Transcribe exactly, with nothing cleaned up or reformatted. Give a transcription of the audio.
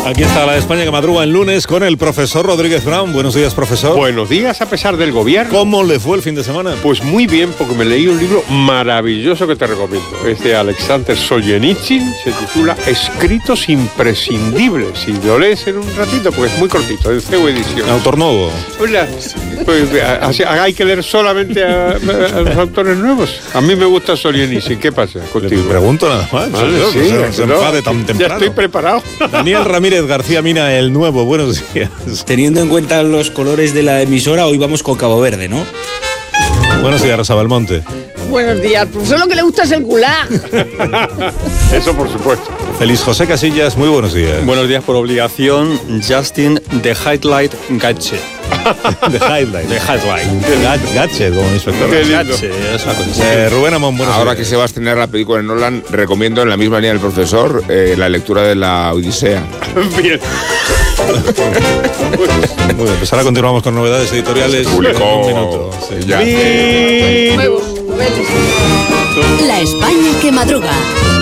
Aquí está la España que madruga en lunes con el profesor Rodríguez Brown. Buenos días, profesor. Buenos días, a pesar del gobierno. ¿Cómo le fue el fin de semana? Pues muy bien, porque me leí un libro maravilloso que te recomiendo. Es de Alexander Solzhenitsyn, se titula Escritos imprescindibles. Si lo lees en un ratito, pues es muy cortito, en C E U Edición. Autor nuevo. Hola. Pues así, hay que leer solamente a, a, a los autores nuevos. A mí me gusta Solzhenitsyn. ¿Qué pasa contigo? Le pregunto nada más. Vale, Dios, sí, se, se no, enfade tan temprano. Ya estoy preparado. Daniel Ramírez García Mina, el nuevo. Buenos días. Teniendo en cuenta los colores de la emisora, hoy vamos con Cabo Verde, ¿no? Buenos días, Rosa Belmonte. Buenos días, profesor, lo que le gusta es el gulag. Eso por supuesto. Feliz José Casillas, muy buenos días. Buenos días por obligación, Justin The Highlight Gache. The Highlight. The Highlight. Ga- Gache, como inspector. Qué lindo. Gache, es una cosa así. Eh, Rubén Amón, buenos Ahora que días. se va a estrenar la película de Nolan, recomiendo en la misma línea del profesor eh, la lectura de la Odisea. Bien. Muy bien, pues ahora continuamos con novedades editoriales. Publicó En un minuto. Sí. ya. Nuevos, noveles. La España que madruga.